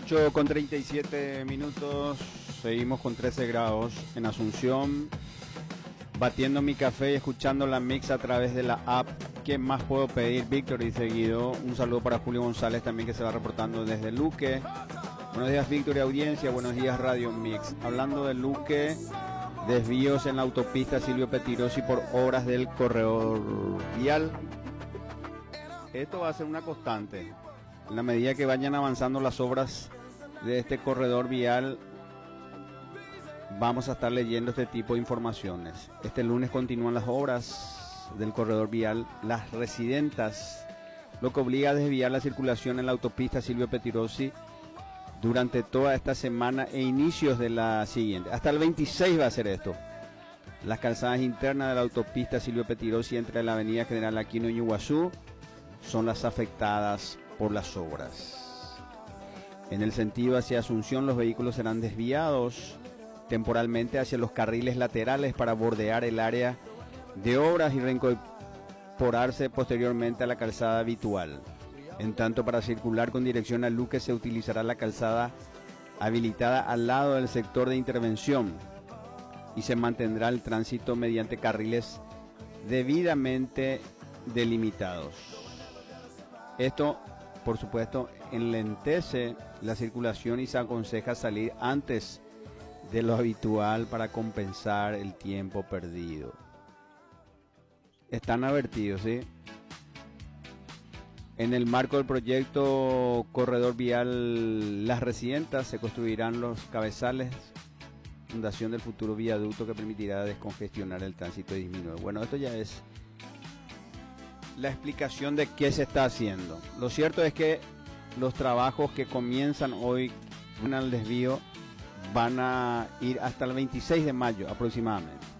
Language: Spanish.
8:37, seguimos con 13 grados en Asunción, batiendo mi café y escuchando la mix a través de la app. ¿Qué más puedo pedir, Víctor? Y seguido, un saludo para Julio González también, que se va reportando desde Luque. Buenos días, Víctor y audiencia, buenos días, Radio Mix. Hablando de Luque, desvíos en la autopista Silvio Petirosi por obras del corredor vial. Esto va a ser una constante. En la medida que vayan avanzando las obras de este corredor vial, vamos a estar leyendo este tipo de informaciones. Este lunes continúan las obras del corredor vial Las Residentas, lo que obliga a desviar la circulación en la autopista Silvio Petirosi durante toda esta semana e inicios de la siguiente. Hasta el 26 va a ser esto. Las calzadas internas de la autopista Silvio Petirosi entre la avenida General Aquino y Iguazú son las afectadas por las obras. En el sentido hacia Asunción, los vehículos serán desviados temporalmente hacia los carriles laterales para bordear el área de obras y reincorporarse posteriormente a la calzada habitual. En tanto, para circular con dirección a Luque se utilizará la calzada habilitada al lado del sector de intervención y se mantendrá el tránsito mediante carriles debidamente delimitados. Esto, por supuesto, enlentece la circulación y se aconseja salir antes de lo habitual para compensar el tiempo perdido. Están advertidos, ¿sí? En el marco del proyecto Corredor Vial Las Residentas se construirán los cabezales, fundación del futuro viaducto que permitirá descongestionar el tránsito y disminuir. Bueno, esto ya es la explicación de qué se está haciendo. Lo cierto es que los trabajos que comienzan hoy en el desvío van a ir hasta el 26 de mayo aproximadamente.